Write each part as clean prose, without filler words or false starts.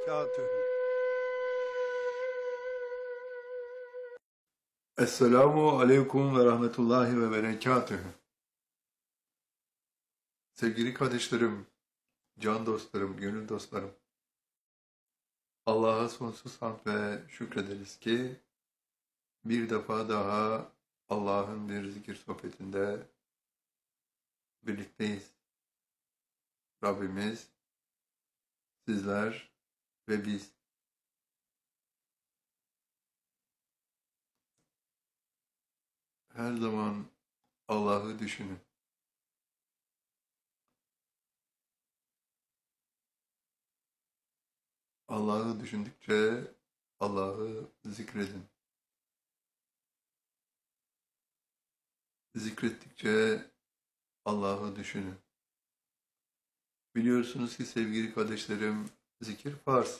berekatühü. Esselamu aleyküm ve rahmetullahi ve berekatühü. Sevgili kardeşlerim, can dostlarım, gönül dostlarım. Allah'a sonsuz hamd ve şükrederiz ki bir defa daha Allah'ın bir zikir sohbetinde birlikteyiz. Rabbimiz, sizler ve biz. Her zaman Allah'ı düşünün. Allah'ı düşündükçe Allah'ı zikredin. Zikrettikçe Allah'ı düşünün. Biliyorsunuz ki sevgili kardeşlerim, zikir farz.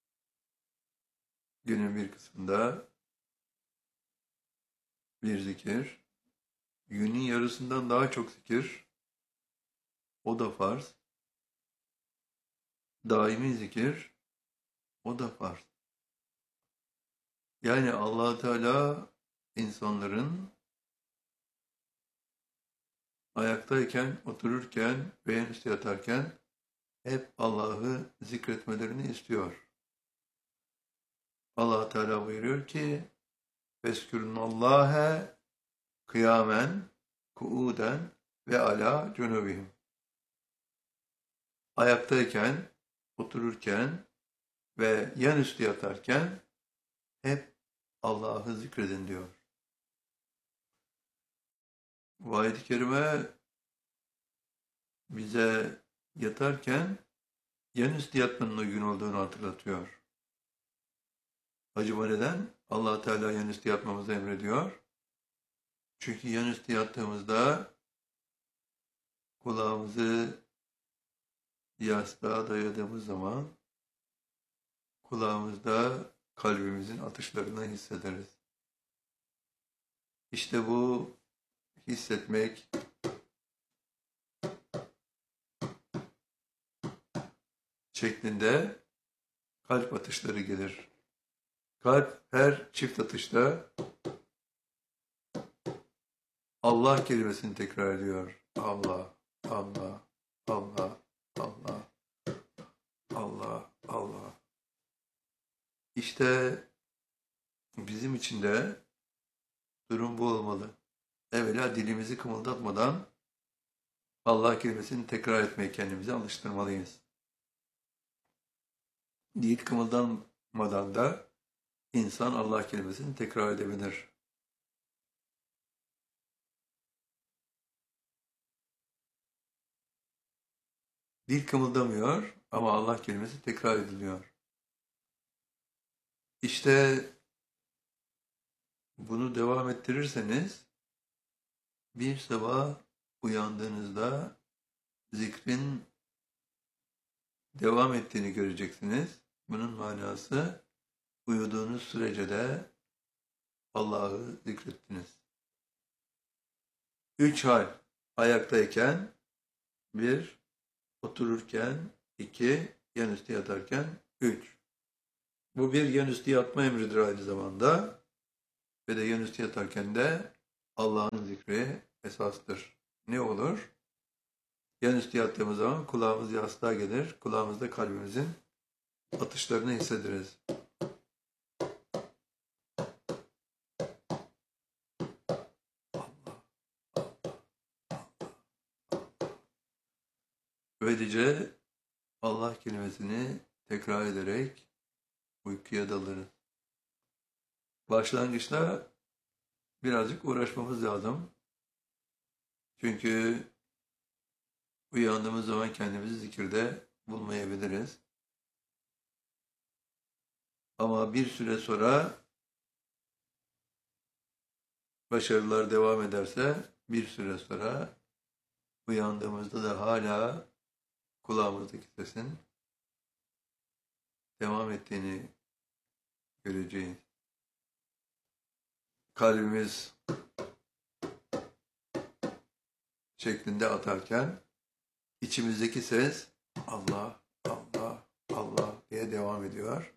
Günün bir kısmında bir zikir, günün yarısından daha çok zikir, o da farz. Daimi zikir, o da farz. Yani Allah Teala insanların ayaktayken, otururken ve en üstü yatarken hep Allah'ı zikretmelerini istiyor. Allah Teala buyuruyor ki: "Feskürünnallâhe kıyamen, kuuden ve ala cunubihim." Ayaktayken, otururken ve yan üstü yatarken hep Allah'ı zikredin diyor. Bu ayet-i kerime bize yatarken yan üstü yatmanın uygun olduğunu hatırlatıyor. Acaba neden? Allah Teala yan üstü yatmamızı emrediyor. Çünkü yan üstü yattığımızda kulağımızı yastığa dayadığımız zaman kulağımızda kalbimizin atışlarını hissederiz. İşte bu hissetmek şeklinde kalp atışları gelir. Kalp her çift atışta Allah kelimesini tekrar ediyor. Allah, Allah, Allah, Allah, Allah, Allah. İşte bizim için de durum bu olmalı. Evvela dilimizi kımıldatmadan Allah kelimesini tekrar etmeye kendimizi alıştırmalıyız. Dil kımıldanmadan da insan Allah kelimesini tekrar edebilir. Dil kımıldamıyor ama Allah kelimesi tekrar ediliyor. İşte bunu devam ettirirseniz bir sabah uyandığınızda zikrin devam ettiğini göreceksiniz. Bunun manası uyuduğunuz sürece de Allah'ı zikrettiniz. 3 hal: ayaktayken, 1, otururken, 2, yan üstü yatarken, 3. Bu bir yan üstü yatma emridir aynı zamanda ve de yan üstü yatarken de Allah'ın zikri esastır. Ne olur? Yan üstü yattığımız zaman kulağımız yastığa gelir, kulağımızda kalbimizin atışlarını hissederiz. Böylece Allah kelimesini tekrar ederek uykuya dalırız. Başlangıçta birazcık uğraşmamız lazım. Çünkü uyandığımız zaman kendimizi zikirde bulmayabiliriz. Ama bir süre sonra başarılar devam ederse bir süre sonra uyandığımızda da hala kulağımızdaki sesin devam ettiğini göreceğiz. Kalbimiz şeklinde atarken içimizdeki ses Allah, Allah, Allah diye diye devam ediyor.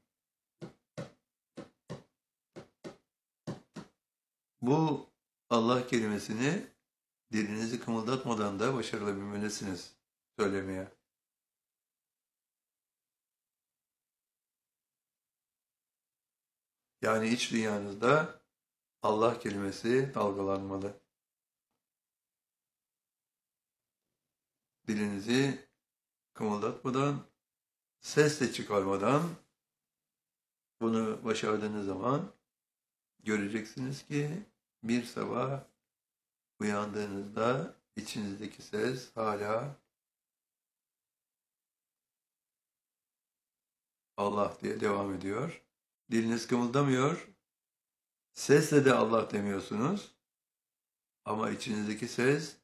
Bu Allah kelimesini dilinizi kımıldatmadan da başarabilmelisiniz söylemeye. Yani iç dünyanızda Allah kelimesi dalgalanmalı. Dilinizi kımıldatmadan, ses de çıkarmadan bunu başardığınız zaman göreceksiniz ki bir sabah uyandığınızda içinizdeki ses hala Allah diye devam ediyor. Diliniz kımıldamıyor, sesle de Allah demiyorsunuz ama içinizdeki ses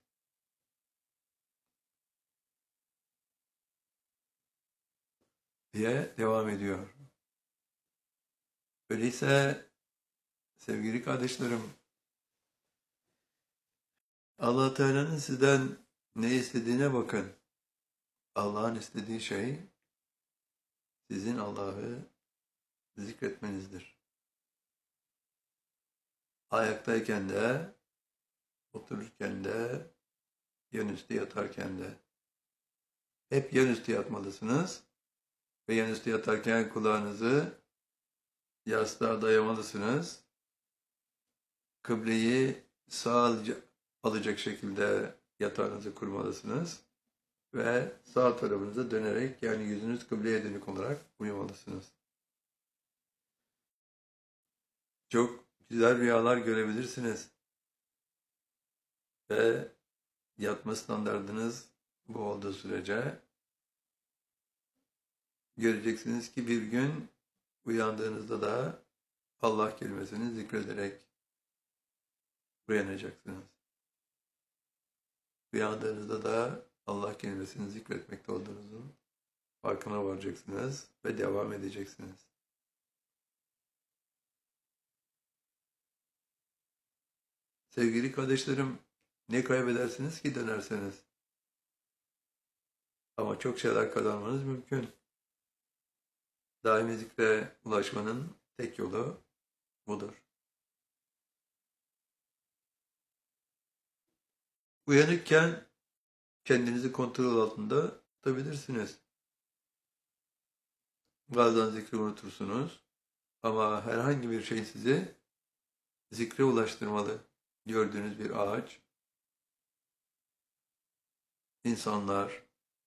diye devam ediyor. Öyleyse sevgili kardeşlerim, Allah Teala'nın sizden ne istediğine bakın. Allah'ın istediği şey sizin Allah'ı zikretmenizdir. Ayaktayken de, otururken de, yanüstü yatarken de. Hep yanüstü yatmalısınız ve yanüstü yatarken kulağınızı yastığa dayamalısınız. Kıbleyi sağ alacak şekilde yatağınızı kurmalısınız ve sağ tarafınıza dönerek, yani yüzünüz kıbleye dönük olarak uyumalısınız. Çok güzel rüyalar görebilirsiniz ve yatma standardınız bu olduğu sürece göreceksiniz ki bir gün uyandığınızda da Allah kelimesini zikrederek uyanacaksınız. Uyandığınızda da Allah kelimesini zikretmekte olduğunuzun farkına varacaksınız ve devam edeceksiniz. Sevgili kardeşlerim, ne kaybedersiniz ki dönerseniz? Ama çok şeyler kazanmanız mümkün. Daimi zikre ulaşmanın tek yolu budur. Uyanıkken kendinizi kontrol altında tutabilirsiniz. Bazen zikri unutursunuz ama herhangi bir şey sizi zikre ulaştırmalı. Gördüğünüz bir ağaç, insanlar,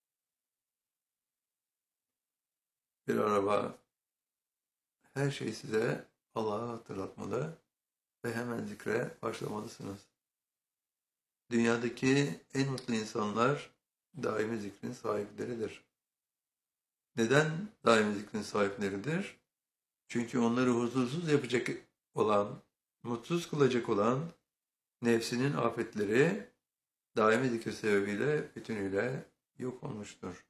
bir araba, her şey size Allah'ı hatırlatmalı ve hemen zikre başlamalısınız. Dünyadaki en mutlu insanlar daimi zikrin sahipleridir. Neden daimi zikrin sahipleridir? Çünkü onları huzursuz yapacak olan, mutsuz kılacak olan nefsinin afetleri daimi zikir sebebiyle bütünüyle yok olmuştur.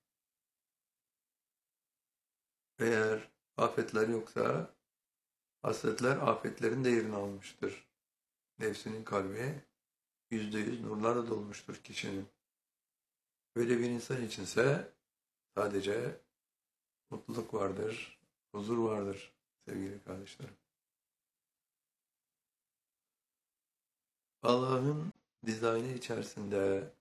Eğer afetler yoksa hasretler afetlerin de yerini almıştır. Nefsinin kalbi %100 nurlarla dolmuştur kişinin. Böyle bir insan içinse sadece mutluluk vardır, huzur vardır sevgili kardeşlerim. Allah'ın dizaynı içerisinde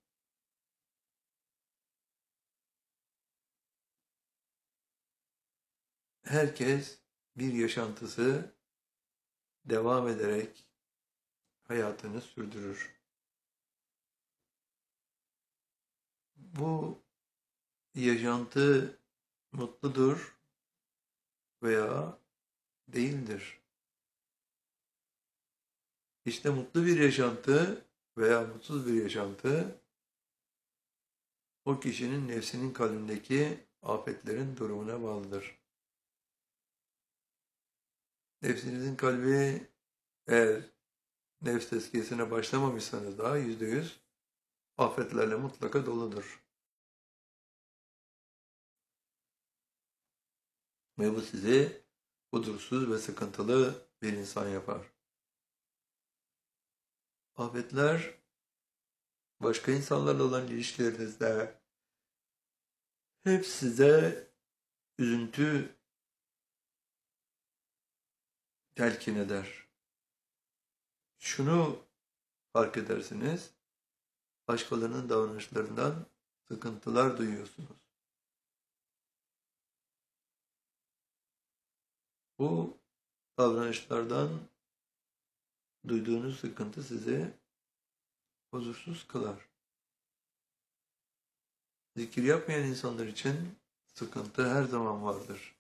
herkes bir yaşantısı devam ederek hayatını sürdürür. Bu yaşantı mutludur veya değildir. İşte mutlu bir yaşantı veya mutsuz bir yaşantı o kişinin nefsinin kalbindeki afetlerin durumuna bağlıdır. Nefsinizin kalbi eğer nefs tezkiyesine başlamamışsanız daha %100 afetlerle mutlaka doludur. Ve bu sizi huzursuz ve sıkıntılı bir insan yapar. Afetler başka insanlarla olan ilişkilerinizde hep size üzüntü telkin eder. Şunu fark edersiniz, başkalarının davranışlarından sıkıntılar duyuyorsunuz. Bu davranışlardan duyduğunuz sıkıntı sizi huzursuz kılar. Zikir yapmayan insanlar için sıkıntı her zaman vardır.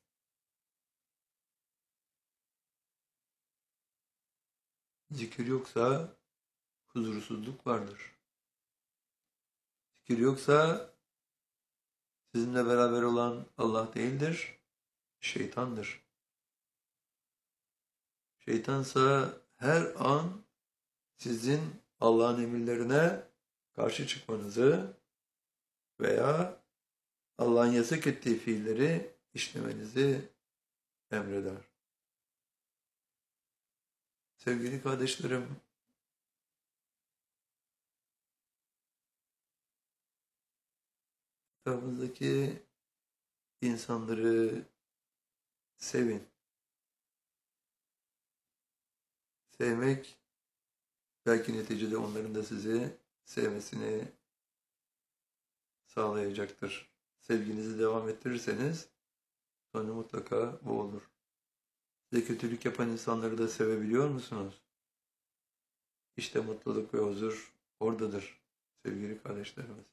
Zikir yoksa huzursuzluk vardır. Zikir yoksa sizinle beraber olan Allah değildir, şeytandır. Şeytansa her an sizin Allah'ın emirlerine karşı çıkmanızı veya Allah'ın yasak ettiği fiilleri işlemenizi emreder. Sevgili kardeşlerim, etrafınızdaki insanları sevin. Sevmek belki neticede onların da sizi sevmesini sağlayacaktır. Sevginizi devam ettirirseniz sonra mutlaka bu olur. Size kötülük yapan insanları da sevebiliyor musunuz? İşte mutluluk ve huzur oradadır sevgili kardeşlerimiz.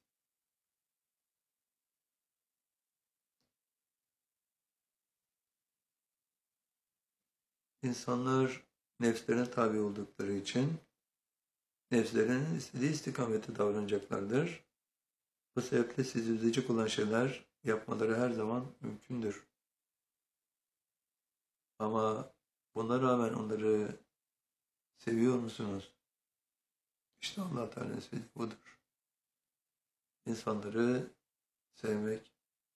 İnsanlar nefslerine tabi oldukları için nefslerinin istediği istikamette davranacaklardır. Bu sebeple sizi üzecek olan şeyler yapmaları her zaman mümkündür. Ama buna rağmen onları seviyor musunuz? İşte Allah Teala'nın söylediği budur. İnsanları sevmek.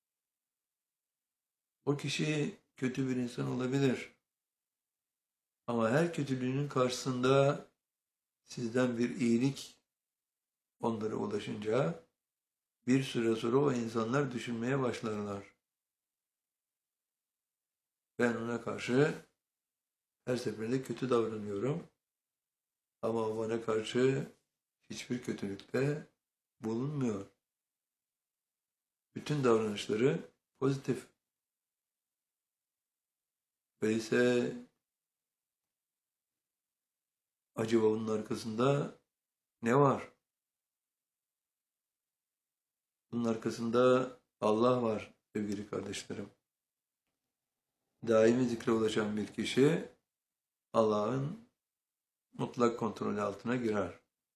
O kişi kötü bir insan olabilir. Ama her kötülüğünün karşısında sizden bir iyilik onlara ulaşınca bir süre sonra o insanlar düşünmeye başlarlar. Ben ona karşı her seferinde kötü davranıyorum. Ama o bana karşı hiçbir kötülükte bulunmuyor. Bütün davranışları pozitif. Öyleyse acaba onun arkasında ne var? Bunun arkasında Allah var sevgili kardeşlerim. Daimi zikre ulaşan bir kişi Allah'ın mutlak kontrolü altına girer.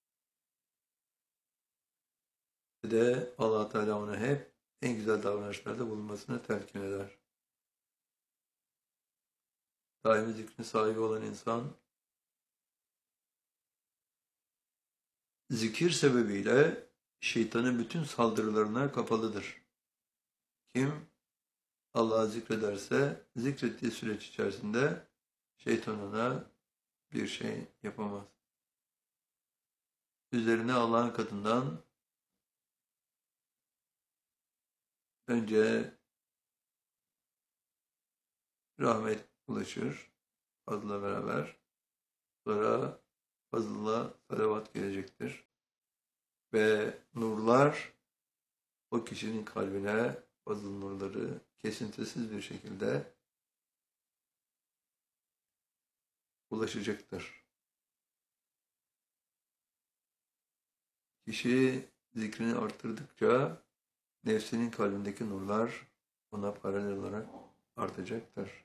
Ve de Allah Teala ona hep en güzel davranışlarda bulunmasını telkin eder. Daimi zikrin sahibi olan insan zikir sebebiyle şeytanın bütün saldırılarına kapalıdır. Kim Allah'ı zikrederse zikrettiği süreç içerisinde şeytan ona bir şey yapamaz. Üzerine Allah'ın katından önce rahmet ulaşır fazla beraber. Sonra fazla salavat gelecektir. Ve nurlar o kişinin kalbine fazıl nurları kesintisiz bir şekilde ulaşacaktır. Kişi zikrini arttırdıkça nefsinin kalbindeki nurlar ona paralel olarak artacaktır.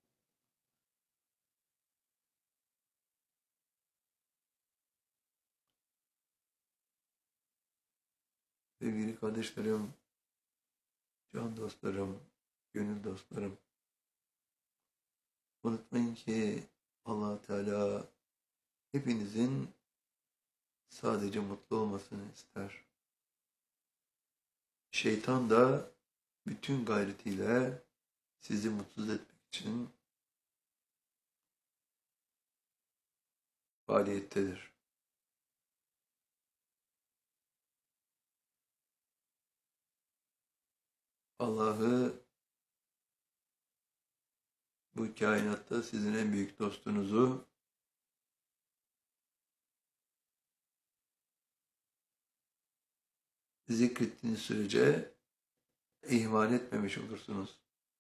Sevgili kardeşlerim, can dostlarım, gönül dostlarım, unutmayın ki Allah Teala hepinizin sadece mutlu olmasını ister. Şeytan da bütün gayretiyle sizi mutsuz etmek için faaliyettedir. Allah'ı bu kainatta sizin en büyük dostunuzu zikrettiğiniz sürece ihmal etmemiş olursunuz.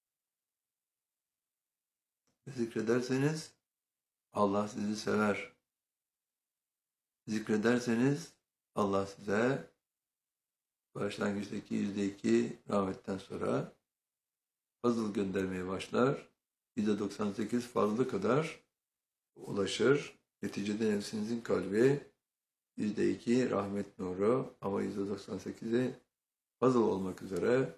Zikrederseniz Allah sizi sever. Zikrederseniz Allah size başlangıçtaki %2 rahmetten sonra fazıl göndermeye başlar. %98 fazla kadar ulaşır. Neticede nefsinizin kalbi %2 rahmet nuru ama %98'i fazıl olmak üzere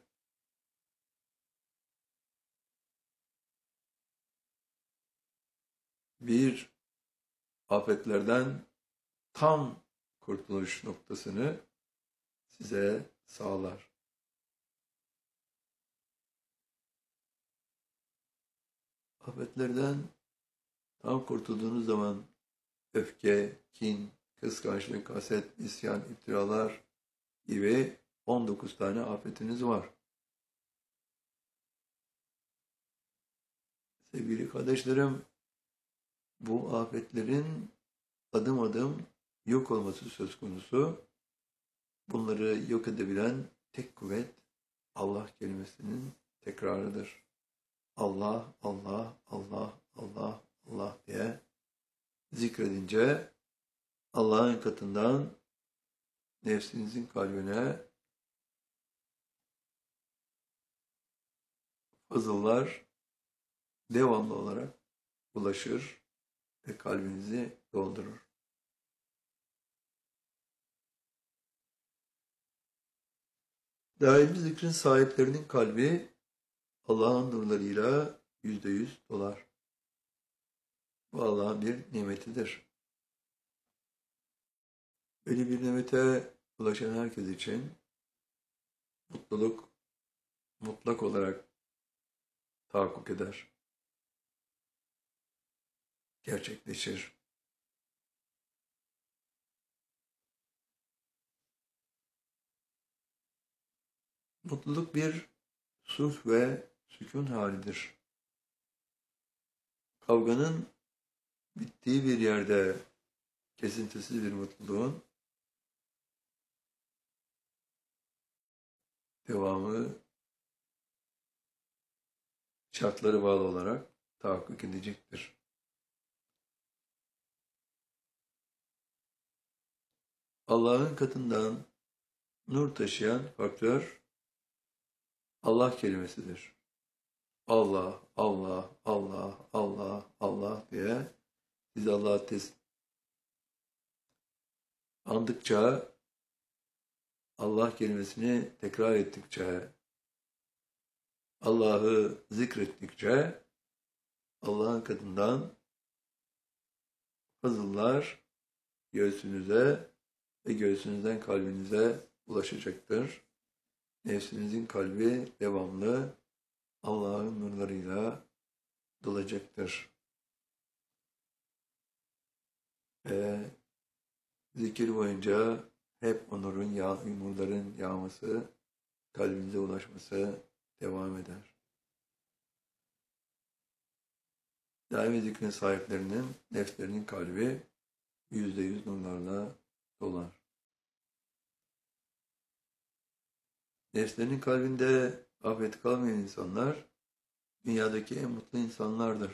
bir afetlerden tam kurtuluş noktasını size sağlar. Afetlerden tam kurtulduğunuz zaman öfke, kin, kıskançlık, haset, isyan, iftiralar gibi 19 tane afetiniz var. Sevgili kardeşlerim, bu afetlerin adım adım yok olması söz konusu. Bunları yok edebilen tek kuvvet Allah kelimesinin tekrarıdır. Allah, Allah, Allah, Allah, Allah diye zikredince Allah'ın katından nefsinizin kalbine fazıllar devamlı olarak ulaşır ve kalbinizi doldurur. Daimi zikrin sahiplerinin kalbi Allah'ın nurlarıyla %100 dolar. Bu Allah'ın bir nimetidir. Böyle bir nimete ulaşan herkes için mutluluk mutlak olarak tahakkuk eder, gerçekleşir. Mutluluk bir sulh ve sükun halidir. Kavganın bittiği bir yerde kesintisiz bir mutluluğun devamı şartları bağlı olarak tahakkuk edecektir. Allah'ın katından nur taşıyan faktör Allah kelimesidir. Allah, Allah, Allah, Allah, Allah diye siz Allah'ı andıkça, Allah kelimesini tekrar ettikçe, Allah'ı zikrettikçe Allah'ın katından fazıllar göğsünüze ve göğsünüzden kalbinize ulaşacaktır. Nefsinizin kalbi devamlı Allah'ın nurlarıyla dolacaktır. Ve zikir boyunca hep o nurların yağması, kalbinize ulaşması devam eder. Daimi zikrin sahiplerinin, nefslerinin kalbi %100 nurlarla dolar. Nefslerinin kalbinde afet kalmayan insanlar, dünyadaki en mutlu insanlardır.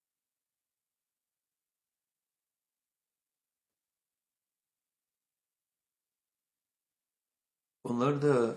Onlar da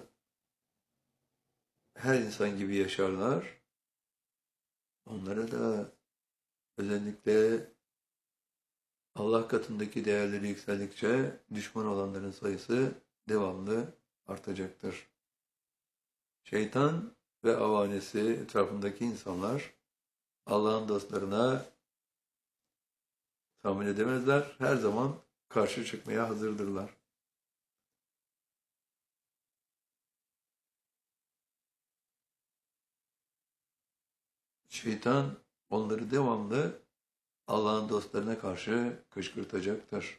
her insan gibi yaşarlar. Onlara da özellikle Allah katındaki değerleri yükseldikçe düşman olanların sayısı devamlı artacaktır. Şeytan ve avanesi etrafındaki insanlar Allah'ın dostlarına tahammül edemezler. Her zaman karşı çıkmaya hazırdırlar. Şeytan onları devamlı Allah'ın dostlarına karşı kışkırtacaktır.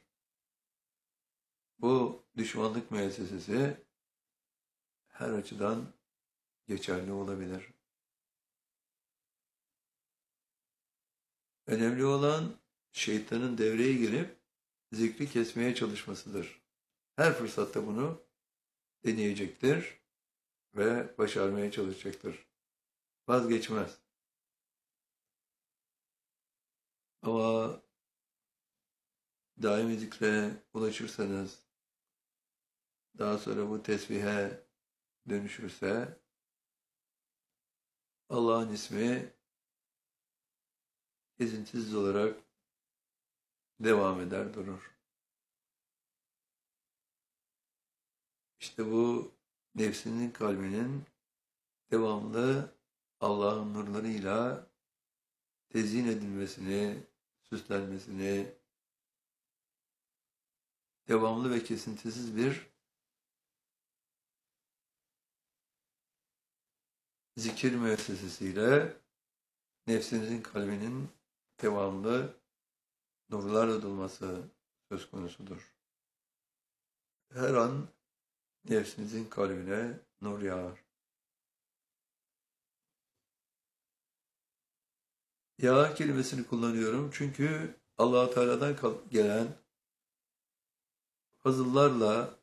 Bu düşmanlık müessesesi her açıdan geçerli olabilir. Önemli olan şeytanın devreye girip zikri kesmeye çalışmasıdır. Her fırsatta bunu deneyecektir ve başarmaya çalışacaktır. Vazgeçmez. Ama daimi zikre ulaşırsanız, daha sonra bu tesbihe dönüşürse, Allah'ın ismi kesintisiz olarak devam eder, durur. İşte bu nefsinin, kalbinin devamlı Allah'ın nurlarıyla tezyin edilmesini, süslenmesini, devamlı ve kesintisiz bir zikir müessesesiyle nefsinizin, kalbinin devamlı nurlarla dolması söz konusudur. Her an nefsinizin kalbine nur yağar. Yağar kelimesini kullanıyorum çünkü Allah-u Teala'dan gelen fazıllarla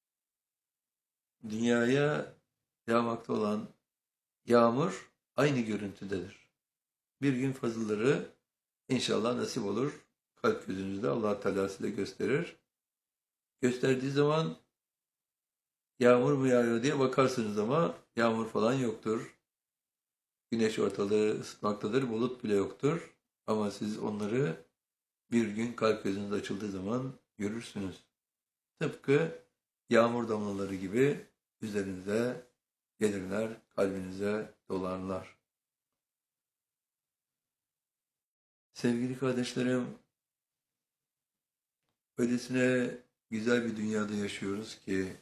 dünyaya yağmakta olan yağmur aynı görüntüdedir. Bir gün fazılları inşallah nasip olur. Kalp gözünüzde Allah-u Teala size gösterir. Gösterdiği zaman yağmur mu yağıyor diye bakarsınız ama yağmur falan yoktur. Güneş ortalığı ısıtmaktadır, bulut bile yoktur. Ama siz onları bir gün kalp gözünüz açıldığı zaman görürsünüz. Tıpkı yağmur damlaları gibi üzerinize gelirler, kalbinize dolarlar. Sevgili kardeşlerim, öylesine güzel bir dünyada yaşıyoruz ki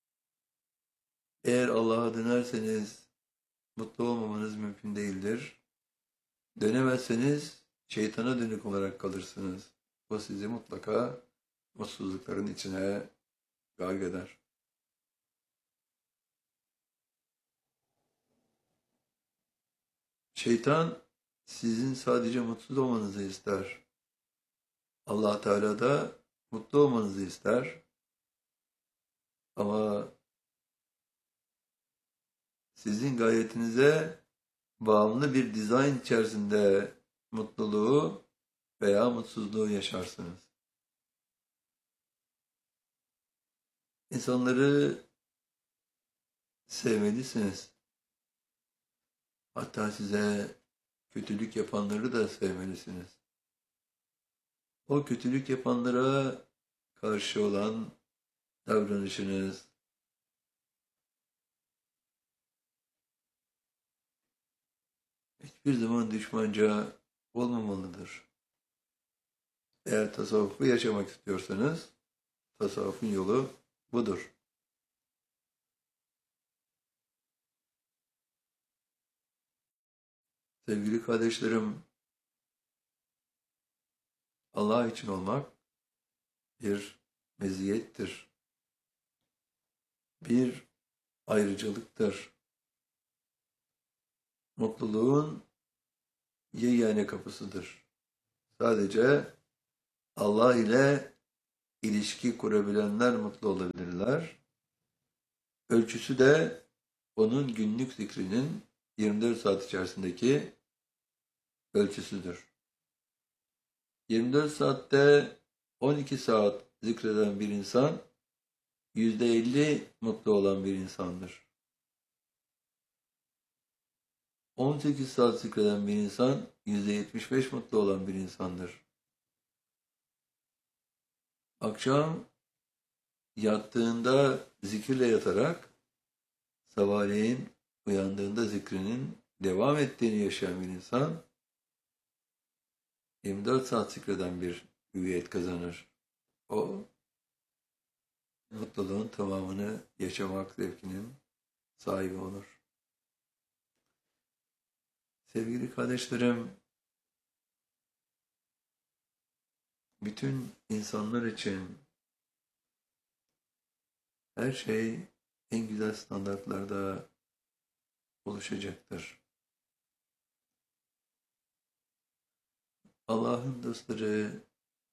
eğer Allah'a dönerseniz mutlu olmamanız mümkün değildir. Dönemezseniz şeytana dönük olarak kalırsınız. O sizi mutlaka mutsuzlukların içine gark eder. Şeytan sizin sadece mutsuz olmanızı ister. Allah Teala da mutlu olmanızı ister. Ama sizin gayretinize bağımlı bir dizayn içerisinde mutluluğu veya mutsuzluğu yaşarsınız. İnsanları sevmelisiniz. Hatta size kötülük yapanları da sevmelisiniz. O kötülük yapanlara karşı olan davranışınız, hiçbir zaman düşmanca olmamalıdır. Eğer tasavvufu yaşamak istiyorsanız, tasavvufun yolu budur. Sevgili kardeşlerim, Allah için olmak bir meziyettir. Bir ayrıcalıktır. Mutluluğun yegane kapısıdır. Sadece Allah ile ilişki kurabilenler mutlu olabilirler. Ölçüsü de onun günlük zikrinin 24 saat içerisindeki ölçüsüdür. 24 saatte 12 saat zikreden bir insan, %50 mutlu olan bir insandır. 18 saat zikreden bir insan, %75 mutlu olan bir insandır. Akşam yattığında zikirle yatarak, sabahleyin uyandığında zikrinin devam ettiğini yaşayan bir insan, 24 saat zikreden bir hüviyet kazanır. O, mutluluğun tamamını yaşamak zevkinin sahibi olur. Sevgili kardeşlerim, bütün insanlar için her şey en güzel standartlarda oluşacaktır. Allah'ın dostları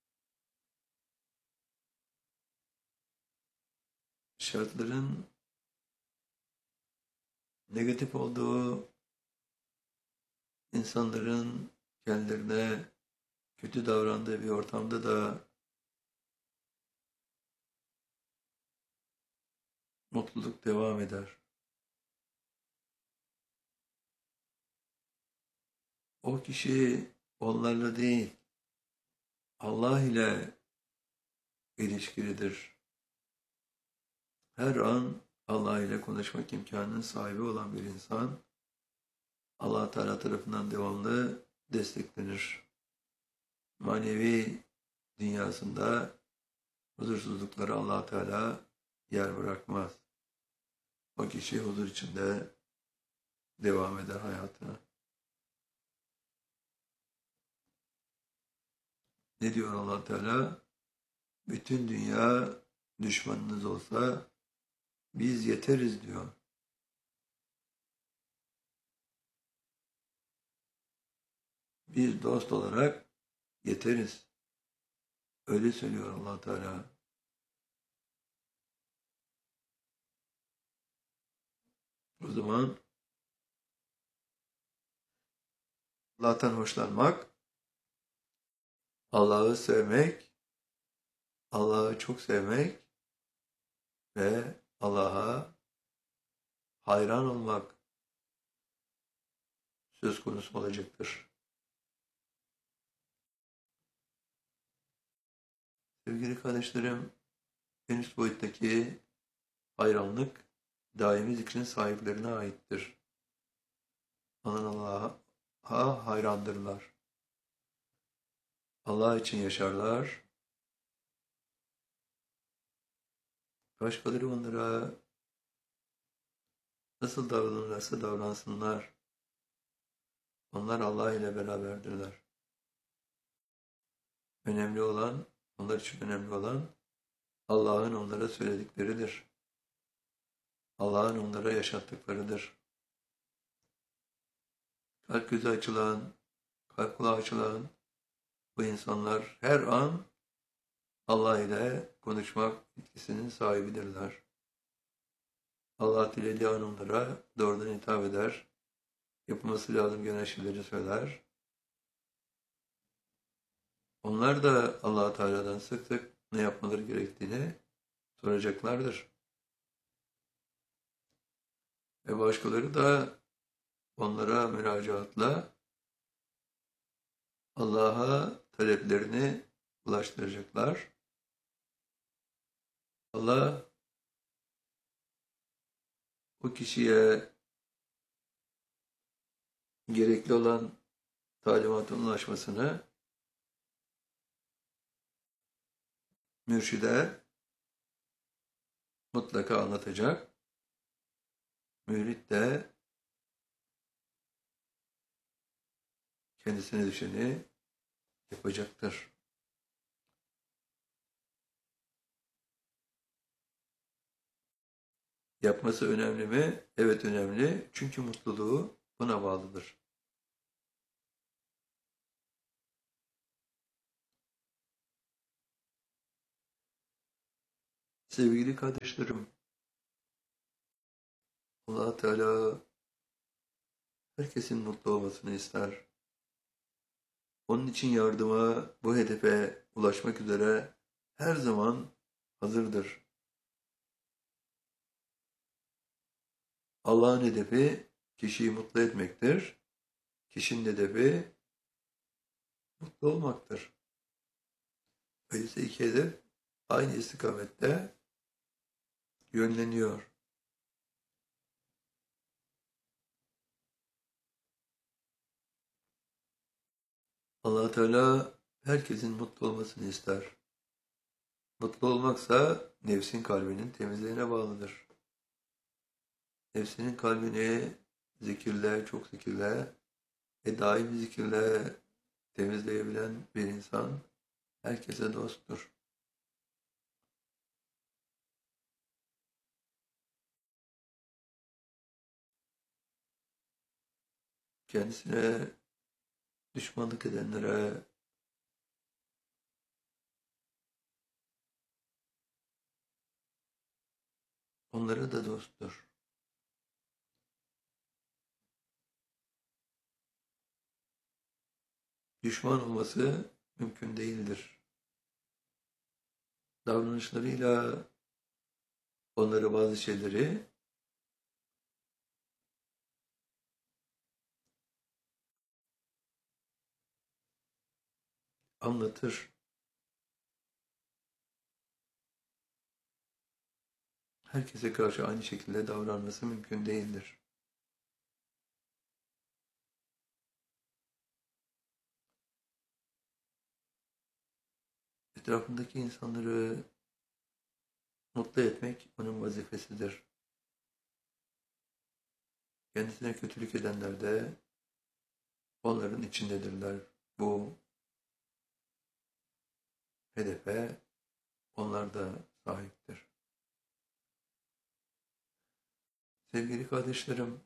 şartların negatif olduğu, insanların kendilerine kötü davrandığı bir ortamda da mutluluk devam eder. O kişi onlarla değil, Allah ile ilişkilidir. Her an Allah ile konuşmak imkanının sahibi olan bir insan, Allah Teala tarafından devamlı desteklenir. Manevi dünyasında huzursuzluklara Allah Teala yer bırakmaz. O kişi huzur içinde devam eder hayatına. Ne diyor Allah Teala? Bütün dünya düşmanınız olsa biz yeteriz diyor. Biz dost olarak yeteriz. Öyle söylüyor Allah Teala. O zaman Allah'tan hoşlanmak, Allah'ı sevmek, Allah'ı çok sevmek ve Allah'a hayran olmak söz konusu olacaktır. Sevgili kardeşlerim, en üst boyuttaki hayranlık daimi zikrin sahiplerine aittir. Anan Allah'a hayrandırlar. Allah için yaşarlar. Başkaları onlara nasıl davranırlarsa davransınlar. Onlar Allah ile beraberdirler. Önemli olan, onlar için önemli olan Allah'ın onlara söyledikleridir. Allah'ın onlara yaşattıklarıdır. Kalp gözü açılan, kalp kulağı açılan bu insanlar her an Allah ile konuşmak yetkisinin sahibidirler. Allah dilediği an onlara doğrudan hitap eder. Yapılması lazım gelen şeyleri söyler. Onlar da Allah Teala'dan sık sık ne yapmaları gerektiğini soracaklardır. Ve başkaları da onlara müracaatla Allah'a taleplerini ulaştıracaklar. Allah o kişiye gerekli olan talimatın ulaşmasını mürşide mutlaka anlatacak. Mürit de kendisine düşeni yapacaktır. Yapması önemli mi? Evet önemli. Çünkü mutluluğu buna bağlıdır. Sevgili kardeşlerim, Allah Teala herkesin mutlu olmasını ister. Onun için yardıma, bu hedefe ulaşmak üzere her zaman hazırdır. Allah'ın hedefi kişiyi mutlu etmektir. Kişinin hedefi mutlu olmaktır. Öyleyse iki hedef aynı istikamette yönleniyor. Allah Teala herkesin mutlu olmasını ister. Mutlu olmaksa nefsin kalbinin temizliğine bağlıdır. Nefsinin kalbini zikirle, çok zikirle daimi zikirle temizleyebilen bir insan herkese dosttur. Kendisine düşmanlık edenlere, onlara da dosttur. Düşman olması mümkün değildir. Davranışlarıyla onlara bazı şeyleri anlatır. Herkese karşı aynı şekilde davranması mümkün değildir. Etrafındaki insanları mutlu etmek onun vazifesidir. Kendisine kötülük edenler de onların içindedirler. Bu hedefe onlar da sahiptir. Sevgili kardeşlerim,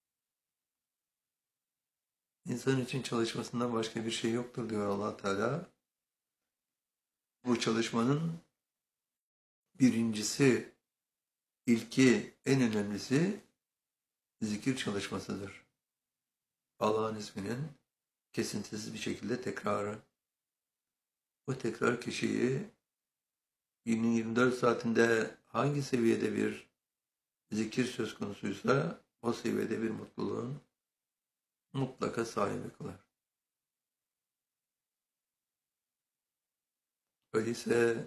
insan için çalışmasından başka bir şey yoktur diyor Allah Teala. Bu çalışmanın birincisi, ilki, en önemlisi zikir çalışmasıdır. Allah'ın isminin kesintisiz bir şekilde tekrarı. Bu tekrar kişiyi günün 24 saatinde hangi seviyede bir zikir söz konusuysa o seviyede bir mutluluğun mutlaka sahibi kılar. Öyleyse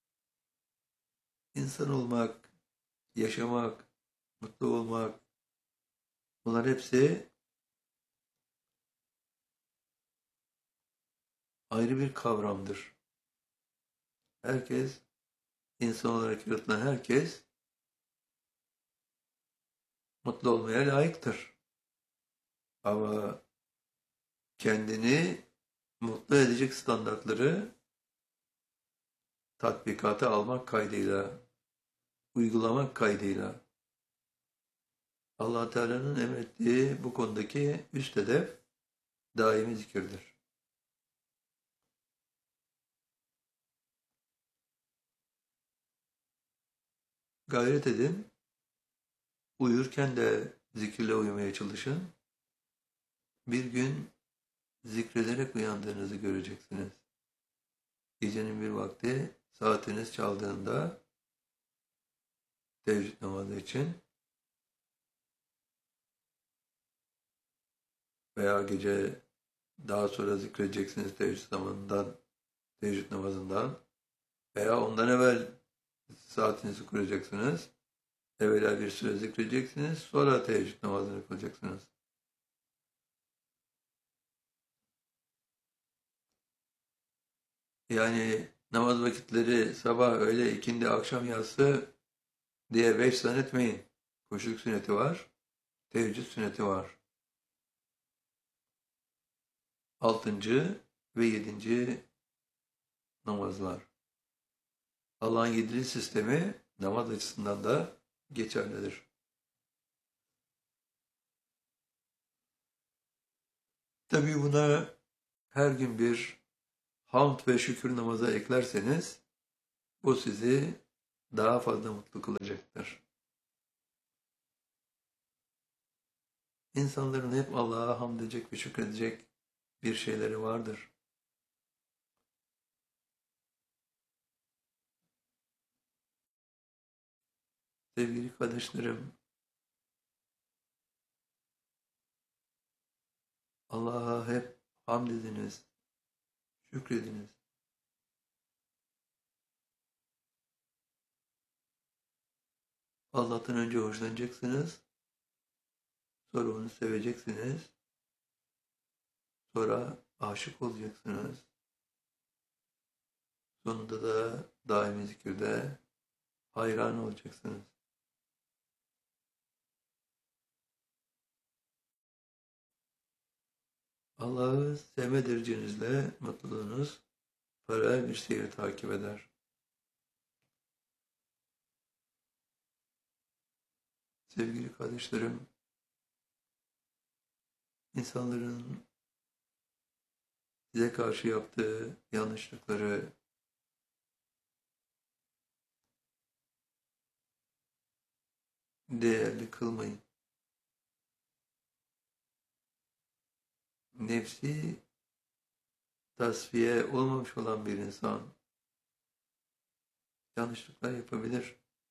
insan olmak, yaşamak, mutlu olmak, bunlar hepsi ayrı bir kavramdır. Herkes, insan olarak yaratılan herkes mutlu olmaya layıktır. Ama kendini mutlu edecek standartları tatbikata almak kaydıyla, uygulamak kaydıyla Allah Teala'nın emrettiği bu konudaki üst hedef daimi zikirdir. Gayret edin, uyurken de zikirle uyumaya çalışın. Bir gün zikrederek uyandığınızı göreceksiniz. Gecenin bir vakti saatiniz çaldığında teheccüd namazı için veya gece daha sonra zikredeceksiniz teheccüd namazından veya ondan evvel saatinizi kuracaksınız. Evvela bir süre zikredeceksiniz, sonra teheccüd namazını kılacaksınız. Yani namaz vakitleri sabah, öğle, ikindi, akşam, yatsı diye 5 zannetmeyin. Kuşluk sünneti var, teheccüd sünneti var. 6. ve 7. namazlar. Allah'ın 7'li sistemi namaz açısından da geçerlidir. Tabii buna her gün bir hamd ve şükür namazı eklerseniz bu sizi daha fazla mutlu kılacaktır. İnsanların hep Allah'a hamd edecek ve şükredecek bir şeyleri vardır. Sevgili kardeşlerim, Allah'a hep hamd ediniz, şükrediniz. Allah'tan önce hoşlanacaksınız, sonra onu seveceksiniz, sonra aşık olacaksınız. Sonunda da daimi zikirde hayran olacaksınız. Allah'ı sevme derecenizle mutluluğunuz paralel bir seyri takip eder. Sevgili kardeşlerim, insanların size karşı yaptığı yanlışlıkları değerli kılmayın. Nefsi tasfiye olmamış olan bir insan yanlışlıklar yapabilir.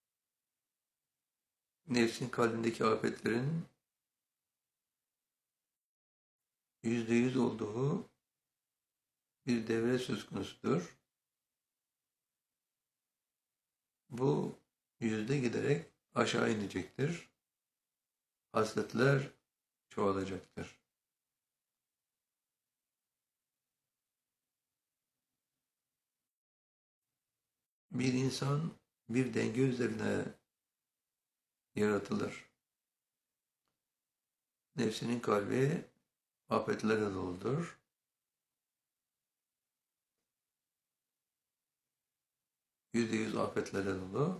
Nefsin kalbindeki afetlerin %100 olduğu bir devre söz konusudur. Bu yüzde giderek aşağı inecektir. Hasletler çoğalacaktır. Bir insan bir denge üzerine yaratılır. Nefsinin kalbi afetlerle doludur. %100 afetlerle dolu.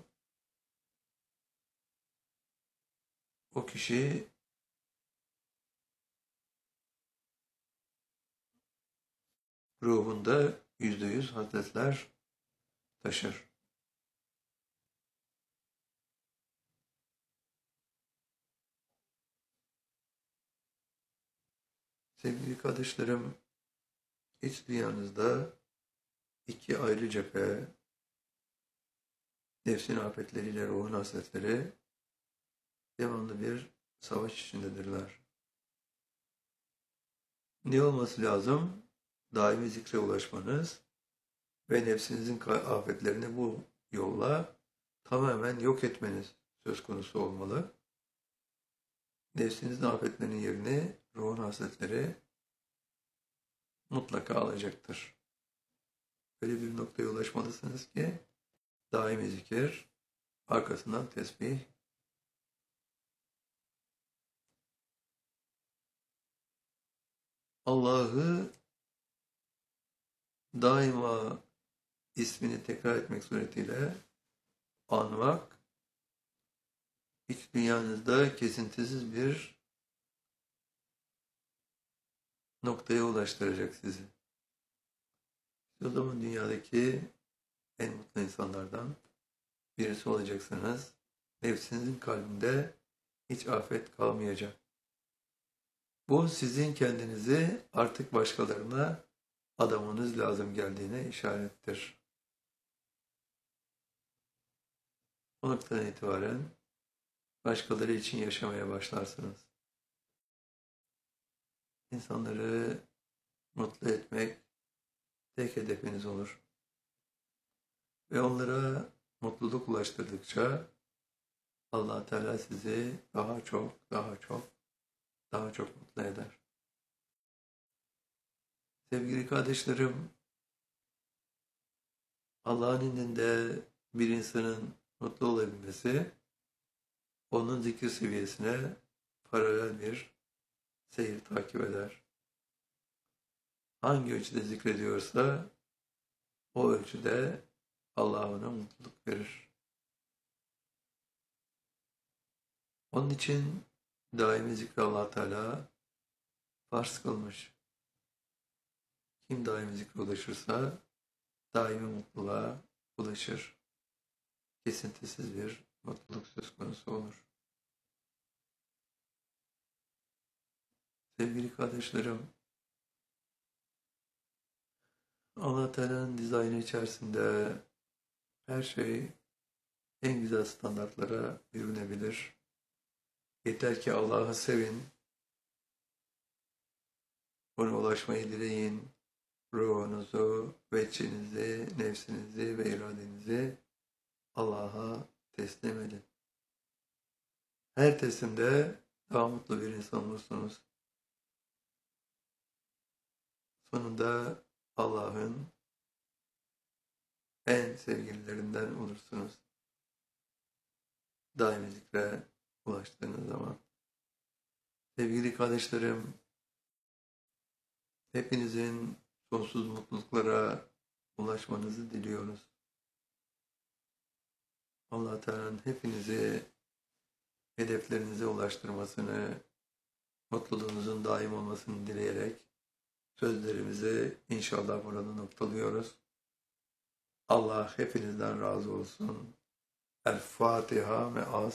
O kişi ruhunda %100 hasletler taşır. Sevgili kardeşlerim, iç dünyanızda iki ayrı cephe, nefsin afetleriyle ruhun hasletleri devamlı bir savaş içindedirler. Ne olması lazım? Daimi zikre ulaşmanız ve nefsinizin afetlerini bu yolla tamamen yok etmeniz söz konusu olmalı. Nefsinizin afetlerinin yerini ruhun hasletleri mutlaka alacaktır. Böyle bir noktaya ulaşmalısınız ki daimi zikir, arkasından tesbih. Allah'ı daima ismini tekrar etmek suretiyle anmak, iç dünyanızda kesintisiz bir noktaya ulaştıracak sizi. O zaman dünyadaki en mutlu insanlardan birisi olacaksınız. Nefsinizin kalbinde hiç afet kalmayacak. Bu sizin kendinizi artık başkalarına adamanız lazım geldiğine işarettir. O noktadan itibaren başkaları için yaşamaya başlarsınız. İnsanları mutlu etmek tek hedefiniz olur. Ve onlara mutluluk ulaştırdıkça Allah Teala sizi daha çok, daha çok, daha çok mutlu eder. Sevgili kardeşlerim, Allah'ın indinde bir insanın mutlu olabilmesi, onun zikir seviyesine paralel bir seyir takip eder. Hangi ölçüde zikrediyorsa, o ölçüde Allah ona mutluluk verir. Onun için daimi zikri Allah Teala farz kılmış. Kim daimi zikre ulaşırsa daimi mutluluğa ulaşır. Kesintisiz bir mutluluk söz konusu olur. Sevgili kardeşlerim, Allah Teala'nın dizaynı içerisinde her şey en güzel standartlara bürünebilir. Yeter ki Allah'ı sevin, ona ulaşmayı dileyin, ruhunuzu, veçinizi, nefsinizi ve iradenizi Allah'a teslim edin. Her teslimde daha mutlu bir insan olursunuz. Sonunda Allah'ın en sevgililerinden olursunuz. Daimi zikre ulaştığınız zaman. Sevgili kardeşlerim, hepinizin sonsuz mutluluklara ulaşmanızı diliyoruz. Allah Teala'nın hepinizi hedeflerinize ulaştırmasını, mutluluğunuzun daim olmasını dileyerek sözlerimizi inşallah burada noktalıyoruz. Allah hepinizden razı olsun. El Fatiha ve As.